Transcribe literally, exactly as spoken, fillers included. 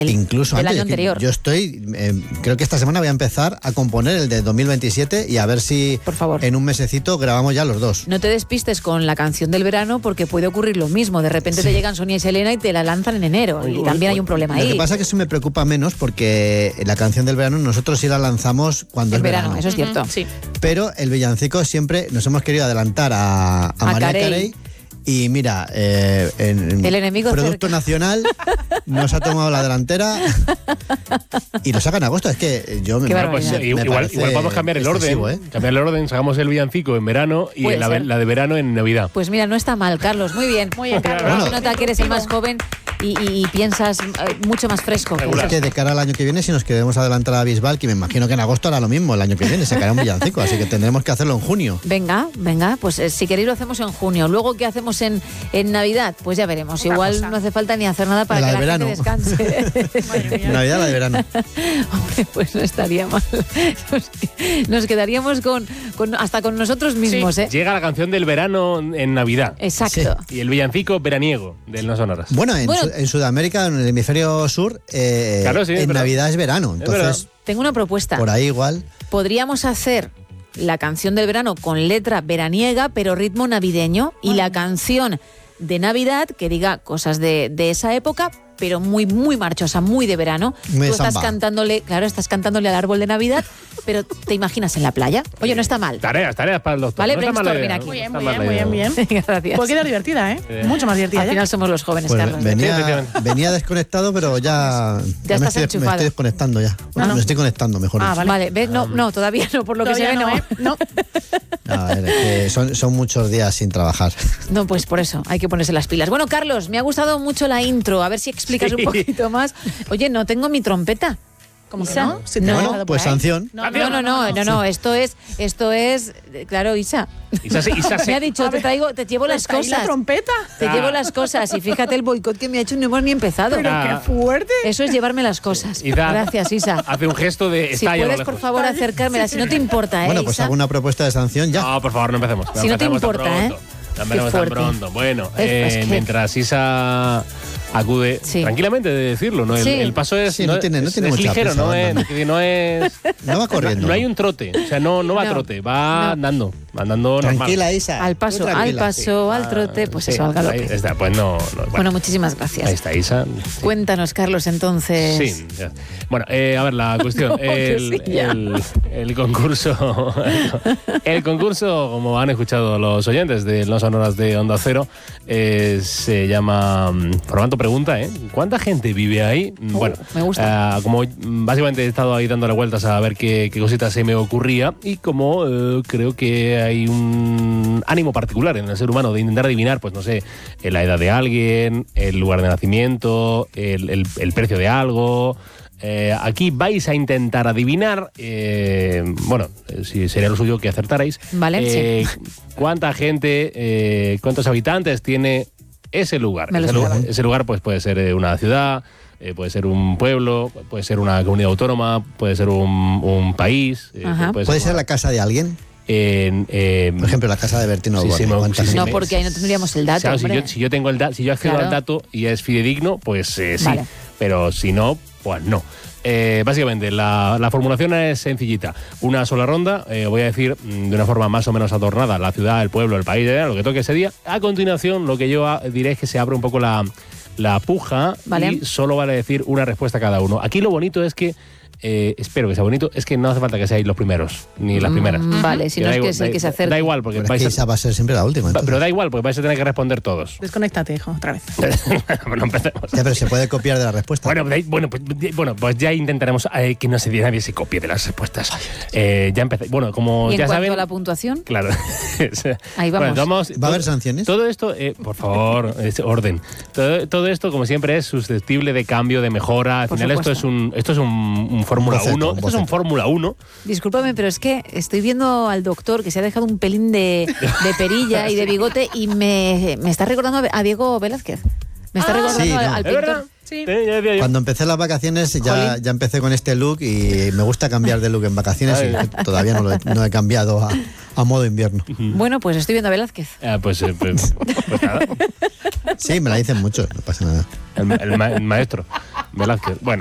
Incluso del antes, año anterior. Yo estoy, eh, creo que esta semana voy a empezar a componer el de dos mil veintisiete y a ver si Por favor. en un mesecito grabamos ya los dos. No te despistes con la canción del verano porque puede ocurrir lo mismo. De repente sí. te llegan Sonia y Selena y te la lanzan en enero. Uy, y uy, también uy. hay un problema lo ahí. Lo que pasa es que eso me preocupa menos porque la canción del verano nosotros sí la lanzamos cuando el es verano. verano. Eso es cierto. Uh-huh, sí. Pero el villancico siempre nos hemos querido adelantar a, a, a Mariah Carey. Carey. Y mira, eh, en el enemigo Producto cerca. Nacional nos ha tomado la delantera y lo saca en agosto. Es que yo me, bueno, pues, me igual, igual vamos a cambiar el orden. ¿eh? Cambiar el orden, sacamos el villancico en verano y la, la de verano en Navidad. Pues mira, no está mal, Carlos. Muy bien. Muy bien, Carlos. Bueno, se nota que eres el más joven y, y, y piensas uh, mucho más fresco. Es que de cara al año que viene, si nos queremos adelantar a Bisbal, que me imagino que en agosto hará lo mismo el año que viene, sacará un villancico, así que tendremos que hacerlo en junio. Venga, venga, pues eh, si queréis lo hacemos en junio. Luego, ¿qué hacemos en, en Navidad? Pues ya veremos. Otra Igual cosa. No hace falta ni hacer nada para la que la verano. gente descanse. Navidad, la de verano. Hombre, pues no estaría mal. Nos, nos quedaríamos con, con hasta con nosotros mismos, sí. ¿eh? Llega la canción del verano en Navidad. Exacto. Sí. Y el villancico veraniego del No Sonoras. Bueno, en, bueno, su, en Sudamérica, en el hemisferio sur, eh, claro, sí, en verdad. Navidad es verano. Entonces, es tengo una propuesta. Por ahí igual. Podríamos hacer la canción del verano con letra veraniega, pero ritmo navideño, y la canción de Navidad que diga cosas de, de esa época, pero muy, muy marchosa, muy de verano. Muy Tú estás samba. cantándole, claro, estás cantándole al árbol de Navidad, pero te imaginas en la playa. Oye, no está mal. Tareas, tareas para el doctor. Vale, no está mal mira aquí. Muy bien, muy bien, muy bien, bien. Gracias. Pues queda divertida, ¿eh? Sí. Mucho más divertida. Al ya. final somos los jóvenes, pues Carlos. Venía, venía desconectado, pero ya, ya, ya me, estás estoy, me estoy desconectando ya. No, no. Me estoy conectando, mejor ah, dicho. Vale, vale ¿ves? No, no, todavía no, por lo todavía que se ve, no. no. ¿eh? no. A ver, es que son, son muchos días sin trabajar. No, pues por eso, hay que ponerse las pilas. Bueno, Carlos, me ha gustado mucho la intro. A ver si explicas sí. un poquito más. Oye, no tengo mi trompeta. ¿Cómo que Isa? no? ¿Se te bueno, pues sanción. No, no, no, no, no, no, esto es, esto es, claro, Isa. Isa, Isa me ha dicho, te traigo, te llevo las cosas. ¿La trompeta? Te ah. llevo las cosas y fíjate el boicot que me ha hecho y no hemos ni empezado. Pero ah. qué fuerte. Eso es llevarme las cosas. Isa, gracias, Isa. Hace un gesto de si puedes, por favor, acercármela, si no te importa, ¿eh? Bueno, pues Isa? hago una propuesta de sanción ya. No, por favor, no empecemos. Si no te importa, ¿eh? No empecemos tan pronto. Bueno, eh, es que... mientras Isa acude sí. tranquilamente de decirlo, ¿no? El, sí. el paso es, sí, no, no tiene, no es, tiene es mucha ligero, prisa, no, es, no es no va corriendo. No, no hay un trote, o sea, no, no va no, a trote, va no. andando, andando tranquila, normal. Isa. Al paso, al paso, sí. al trote, pues sí, eso, al galope. Ahí está, pues no, no bueno. bueno, muchísimas gracias. Ahí está, Isa. Sí. Cuéntanos, Carlos, entonces. Sí, ya. Bueno, eh, a ver, la cuestión, no, el, sí, el, el concurso, el concurso, como han escuchado los oyentes de No Sonoras de Onda Cero, eh, se llama Formato Pregunta, ¿eh? ¿Cuánta gente vive ahí? Uh, bueno, me gusta. Uh, como básicamente he estado ahí dándole vueltas a ver qué, qué cositas se me ocurría y como uh, creo que hay un ánimo particular en el ser humano de intentar adivinar, pues no sé, la edad de alguien, el lugar de nacimiento, el, el, el precio de algo. Eh, aquí vais a intentar adivinar, eh, bueno, si sería lo suyo que acertarais, vale, eh, sí. cuánta gente, eh, cuántos habitantes tiene ese lugar. Ese lugar, ese lugar pues puede ser una ciudad, eh, puede ser un pueblo, puede ser una comunidad autónoma, puede ser un, un país. Eh, puede, ¿Puede ser, ser la casa de alguien? En, eh, Por ejemplo, la casa de Bertino sí, sí, sí, sí, No, porque ahí no tendríamos el dato. O sea, si, yo, si yo tengo el dato, si yo accedo claro. al dato y es fidedigno, pues eh, sí. Vale. Pero si no, pues no. Eh, básicamente, la, la formulación es sencillita. Una sola ronda, eh, voy a decir de una forma más o menos adornada, la ciudad, el pueblo, el país, lo que toque ese día. A continuación, lo que yo diré es que se abre un poco la, la puja vale. y solo vale decir una respuesta cada uno. Aquí lo bonito es que Eh, espero que sea bonito, es que no hace falta que seáis los primeros, ni las primeras. Mm, vale, si no es que es el que se acerque. Da igual, porque pero vais es que esa a, va a ser siempre la última. Entonces. Pero da igual, porque vais a tener que responder todos. Desconéctate, hijo, otra vez. Bueno, empecemos. Ya, pero se puede copiar de la respuesta. Bueno, bueno, pues, bueno, pues ya intentaremos eh, que no se nadie se copie de las respuestas. Eh, ya empecé. Bueno, como ¿Y en ya cuanto saben. a la puntuación? Claro. Ahí vamos. Bueno, vamos. ¿Va a haber sanciones? Todo esto, eh, por favor, es orden. Todo, todo esto, como siempre, es susceptible de cambio, de mejora. Al por final, supuesto. esto es un, esto es un, un Fórmula uno. Esto es un Fórmula uno. Discúlpame, pero es que estoy viendo al doctor que se ha dejado un pelín de, de perilla y de bigote y me, me está recordando a Diego Velázquez. Me está ah, recordando sí, al, no. al pintor. Sí. Cuando empecé las vacaciones ya, ya empecé con este look y me gusta cambiar de look en vacaciones. Ay. Y todavía no, lo he, no he cambiado a, a modo invierno. Bueno, pues estoy viendo a Velázquez. Ah, pues, eh, pues, pues nada. Sí, me la dicen mucho, no pasa nada. El, el ma- el maestro Velázquez. Bueno.